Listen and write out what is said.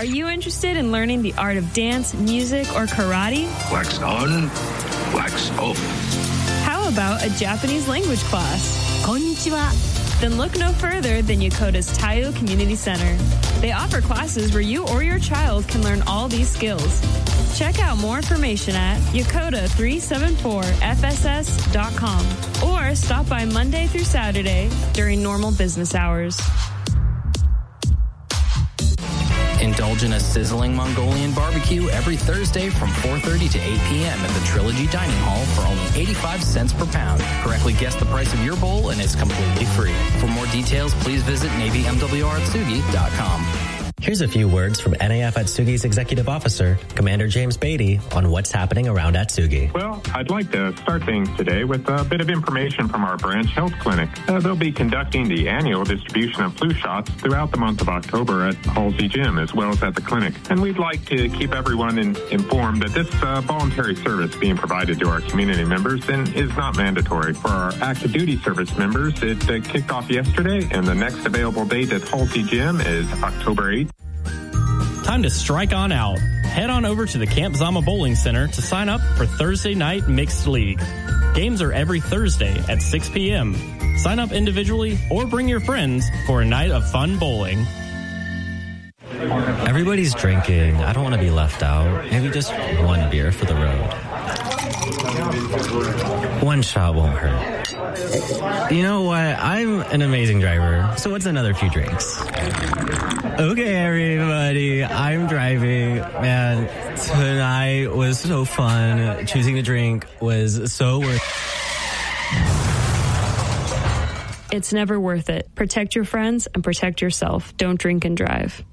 Are you interested in learning the art of dance, music, or karate? Wax on, wax off. How about a Japanese language class? Konnichiwa. Then look no further than Yokota's Taiyo Community Center. They offer classes where you or your child can learn all these skills. Check out more information at yokota374fss.com or stop by Monday through Saturday during normal business hours. Indulge in a sizzling Mongolian barbecue every Thursday from 4:30 to 8 p.m. at the Trilogy Dining Hall for only 85 cents per pound. Correctly guess the price of your bowl and it's completely free. For more details, please visit NavyMWRatsugi.com. Here's a few words from NAF Atsugi's Executive Officer, Commander James Beatty, on what's happening around Atsugi. Well, I'd like to start things today with a bit of information from our branch health clinic. They'll be conducting the annual distribution of flu shots throughout the month of October at Halsey Gym as well as at the clinic. And we'd like to keep everyone informed that this voluntary service being provided to our community members and is not mandatory. For our active duty service members, it kicked off yesterday, and the next available date at Halsey Gym is October 8th. Time to strike on out. Head on over to the Camp Zama Bowling Center to sign up for Thursday Night Mixed League. Games are every Thursday at 6 p.m. Sign up individually or bring your friends for a night of fun bowling. Everybody's drinking. I don't want to be left out. Maybe just one beer for the road. One shot won't hurt. You know what? I'm an amazing driver, so what's another few drinks? Okay, everybody, I'm driving. Man, tonight was so fun. Choosing to drink was so worth It's never worth it. Protect your friends and protect yourself. Don't drink and drive.